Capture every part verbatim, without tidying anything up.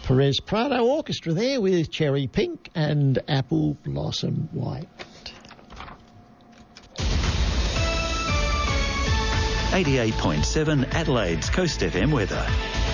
Perez Prado Orchestra there with Cherry Pink and Apple Blossom White. eighty-eight point seven Adelaide's Coast F M weather.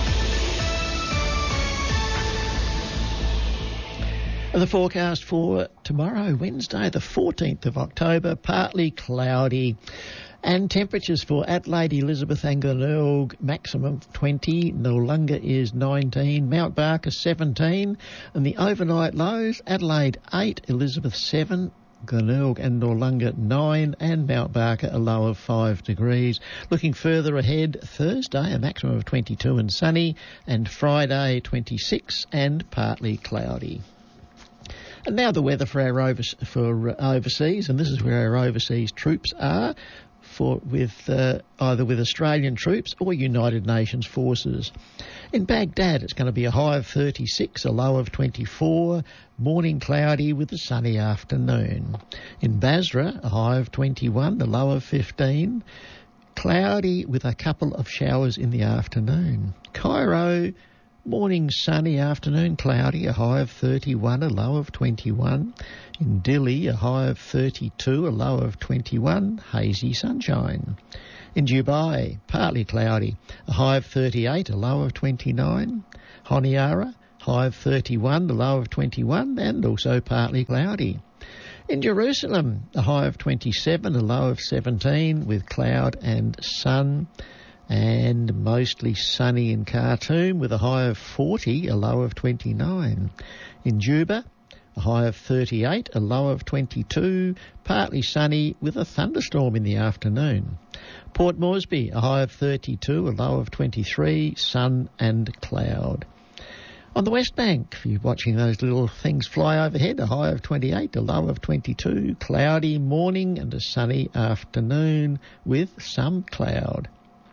The forecast for tomorrow, Wednesday, the fourteenth of October, partly cloudy. And temperatures for Adelaide, Elizabeth and Glenelg, maximum twenty. Noarlunga is nineteen. Mount Barker, seventeen. And the overnight lows, Adelaide, eight. Elizabeth, seven. Glenelg and Noarlunga, nine. And Mount Barker, a low of five degrees. Looking further ahead, Thursday, a maximum of twenty-two and sunny. And Friday, twenty-six and partly cloudy. And now the weather for our over, for overseas, and this is where our overseas troops are. For, with uh, either with Australian troops or United Nations forces. In Baghdad, it's going to be a high of thirty-six, a low of twenty-four, morning cloudy with a sunny afternoon. In Basra, a high of twenty-one, a low of fifteen, cloudy with a couple of showers in the afternoon. Cairo, morning sunny, afternoon cloudy, a high of thirty-one, a low of twenty-one. In Dili, a high of thirty-two, a low of twenty-one, hazy sunshine. In Dubai, partly cloudy, a high of thirty-eight, a low of twenty-nine. Honiara, high of thirty-one, a low of twenty-one, and also partly cloudy. In Jerusalem, a high of twenty-seven, a low of seventeen, with cloud and sun. And mostly sunny in Khartoum with a high of forty, a low of twenty-nine. In Juba, a high of thirty-eight, a low of twenty-two, partly sunny with a thunderstorm in the afternoon. Port Moresby, a high of thirty-two, a low of twenty-three, sun and cloud. On the West Bank, if you're watching those little things fly overhead, a high of twenty-eight, a low of twenty-two, cloudy morning and a sunny afternoon with some cloud.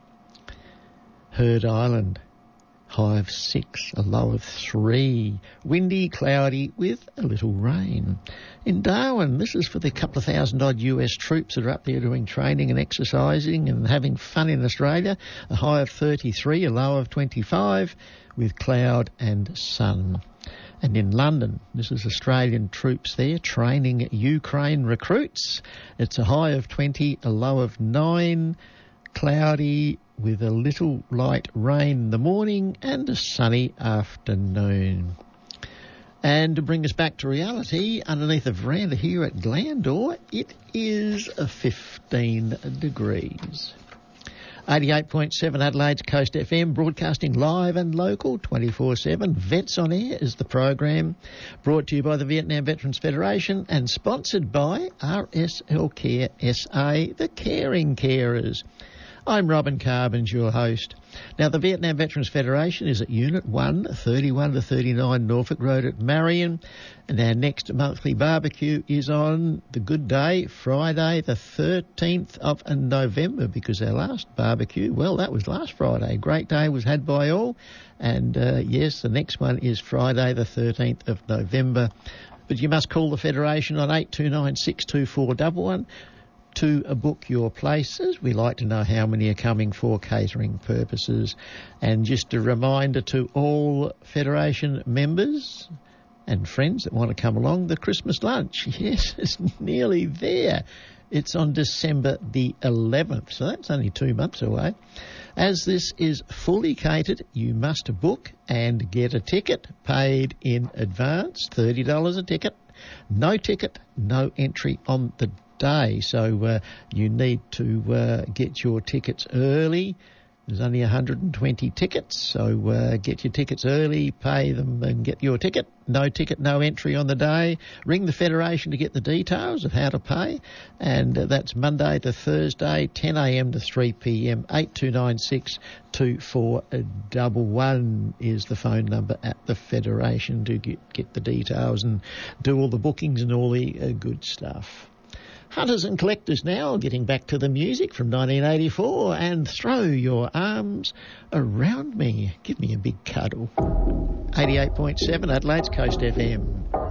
Heard Island, high of six, a low of three, windy, cloudy with a little rain. In Darwin, this is for the couple of thousand odd U S troops that are up there doing training and exercising and having fun in Australia, a high of thirty-three, a low of twenty-five with cloud and sun. And in London, this is Australian troops there training Ukraine recruits. It's a high of twenty, a low of nine, cloudy with a little light rain in the morning and a sunny afternoon. And to bring us back to reality, underneath the veranda here at Glandore, it is fifteen degrees. eighty-eight point seven Adelaide's Coast F M, broadcasting live and local twenty-four seven. Vets on Air is the program, brought to you by the Vietnam Veterans Federation and sponsored by R S L Care S A, the caring carers. I'm Robin Carbons, your host. Now, the Vietnam Veterans Federation is at Unit one, thirty-one to thirty-nine Norfolk Road at Marion. And our next monthly barbecue is on the good day, Friday, the thirteenth of November, because our last barbecue, well, that was last Friday. Great day was had by all. And, uh, yes, the next one is Friday, the thirteenth of November. But you must call the Federation on eight two nine, six two four one one. To book your places. We like to know how many are coming for catering purposes. And just a reminder to all Federation members and friends that want to come along, the Christmas lunch. Yes, it's nearly there. It's on December the eleventh, so that's only two months away. As this is fully catered, you must book and get a ticket paid in advance, thirty dollars a ticket. No ticket, no entry on the day, so uh, you need to uh, get your tickets early. There's only one hundred twenty tickets, so uh, get your tickets early, pay them and get your ticket. No ticket, no entry on the day. Ring the Federation to get the details of how to pay, and uh, that's Monday to Thursday, ten a.m. to three p.m. eight two nine six two four one one is the phone number at the Federation to get, get the details and do all the bookings and all the uh, good stuff. Hunters and Collectors now, getting back to the music from nineteen eighty-four, and Throw Your Arms Around Me. Give me a big cuddle. eighty-eight point seven Adelaide's Coast F M.